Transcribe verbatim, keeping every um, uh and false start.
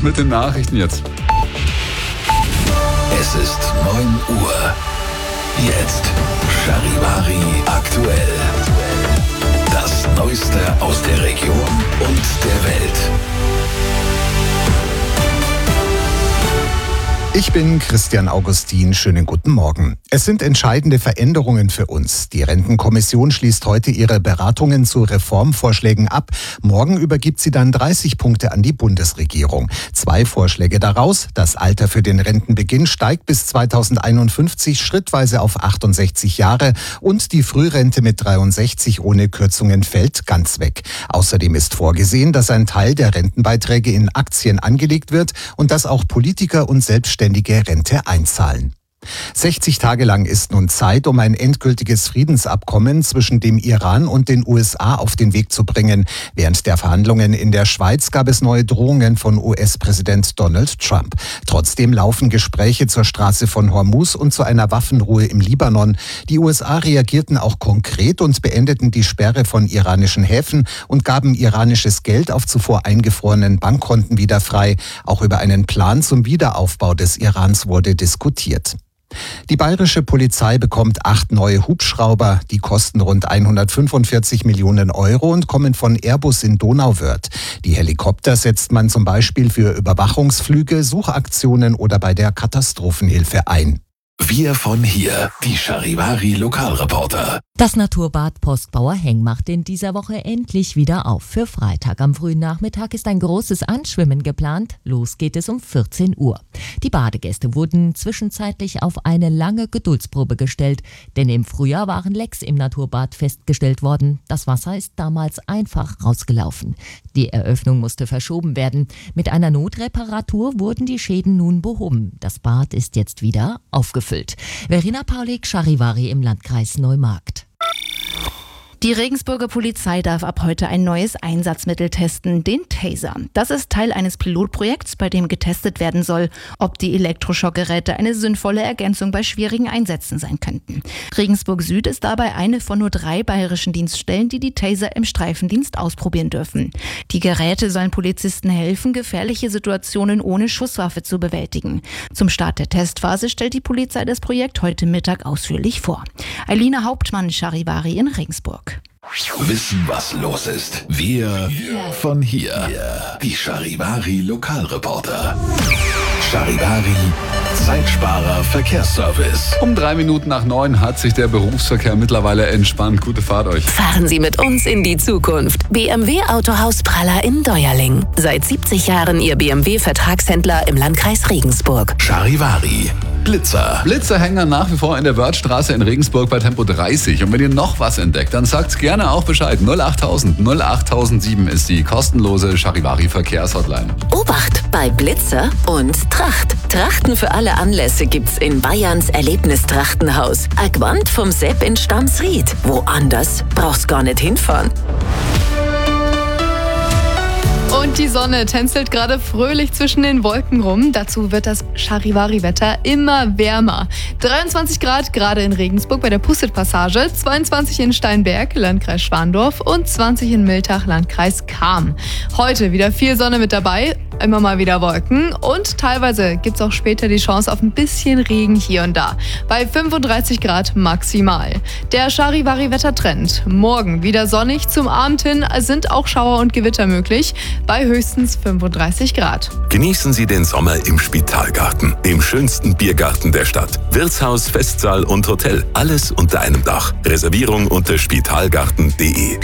mit den Nachrichten jetzt. Es ist neun Uhr. Jetzt Charivari aktuell. Das Neueste aus der Region und der Welt. Ich bin Christian Augustin. Schönen guten Morgen. Es sind entscheidende Veränderungen für uns. Die Rentenkommission schließt heute ihre Beratungen zu Reformvorschlägen ab. Morgen übergibt sie dann dreißig Punkte an die Bundesregierung. Zwei Vorschläge daraus: Das Alter für den Rentenbeginn steigt bis zweitausendeinundfünfzig schrittweise auf achtundsechzig Jahre und die Frührente mit dreiundsechzig ohne Kürzungen fällt ganz weg. Außerdem ist vorgesehen, dass ein Teil der Rentenbeiträge in Aktien angelegt wird und dass auch Politiker und Selbstständige Rente einzahlen. sechzig Tage lang ist nun Zeit, um ein endgültiges Friedensabkommen zwischen dem Iran und den U S A auf den Weg zu bringen. Während der Verhandlungen in der Schweiz gab es neue Drohungen von U S-Präsident Donald Trump. Trotzdem laufen Gespräche zur Straße von Hormuz und zu einer Waffenruhe im Libanon. Die U S A reagierten auch konkret und beendeten die Sperre von iranischen Häfen und gaben iranisches Geld auf zuvor eingefrorenen Bankkonten wieder frei. Auch über einen Plan zum Wiederaufbau des Irans wurde diskutiert. Die bayerische Polizei bekommt acht neue Hubschrauber. Die kosten rund hundertfünfundvierzig Millionen Euro und kommen von Airbus in Donauwörth. Die Helikopter setzt man zum Beispiel für Überwachungsflüge, Suchaktionen oder bei der Katastrophenhilfe ein. Wir von hier, die Charivari Lokalreporter. Das Naturbad Postbauer Heng macht in dieser Woche endlich wieder auf. Für Freitag am frühen Nachmittag ist ein großes Anschwimmen geplant. Los geht es um vierzehn Uhr. Die Badegäste wurden zwischenzeitlich auf eine lange Geduldsprobe gestellt, denn im Frühjahr waren Lecks im Naturbad festgestellt worden. Das Wasser ist damals einfach rausgelaufen. Die Eröffnung musste verschoben werden. Mit einer Notreparatur wurden die Schäden nun behoben. Das Bad ist jetzt wieder aufgefüllt. Verena Paulik, Charivari im Landkreis Neumarkt. Die Regensburger Polizei darf ab heute ein neues Einsatzmittel testen, den Taser. Das ist Teil eines Pilotprojekts, bei dem getestet werden soll, ob die Elektroschockgeräte eine sinnvolle Ergänzung bei schwierigen Einsätzen sein könnten. Regensburg Süd ist dabei eine von nur drei bayerischen Dienststellen, die die Taser im Streifendienst ausprobieren dürfen. Die Geräte sollen Polizisten helfen, gefährliche Situationen ohne Schusswaffe zu bewältigen. Zum Start der Testphase stellt die Polizei das Projekt heute Mittag ausführlich vor. Eilina Hauptmann, Charivari in Regensburg. Wissen, was los ist. Wir von hier. Die Charivari Lokalreporter. Charivari Zeitsparer Verkehrsservice. Um drei Minuten nach neun hat sich der Berufsverkehr mittlerweile entspannt. Gute Fahrt euch. Fahren Sie mit uns in die Zukunft. B M W Autohaus Praller in Deuerling. Seit siebzig Jahren Ihr B M W-Vertragshändler im Landkreis Regensburg. Charivari Blitzer. Blitzerhänger nach wie vor in der Wörthstraße in Regensburg bei Tempo dreißig. Und wenn ihr noch was entdeckt, dann sagt gerne auch Bescheid. null achttausend null achttausendsieben ist die kostenlose Charivari Verkehrshotline. Obacht bei Blitzer und Tracht. Trachten für alle Anlässe gibt's in Bayerns Erlebnistrachtenhaus. Agwand vom Sepp in Stamsried. Woanders brauchst gar nicht hinfahren. Und die Sonne tänzelt gerade fröhlich zwischen den Wolken rum. Dazu wird das Charivari-Wetter immer wärmer. dreiundzwanzig Grad gerade in Regensburg bei der Pustet-Passage, zweiundzwanzig in Steinberg, Landkreis Schwandorf und zwanzig in Miltach, Landkreis Cham. Heute wieder viel Sonne mit dabei, immer mal wieder Wolken und teilweise gibt es auch später die Chance auf ein bisschen Regen hier und da. Bei fünfunddreißig Grad maximal. Der Charivari-Wettertrend. Morgen wieder sonnig, zum Abend hin sind auch Schauer und Gewitter möglich. Bei höchstens fünfunddreißig Grad. Genießen Sie den Sommer im Spitalgarten, dem schönsten Biergarten der Stadt. Wirtshaus, Festsaal und Hotel, alles unter einem Dach. Reservierung unter spitalgarten punkt de.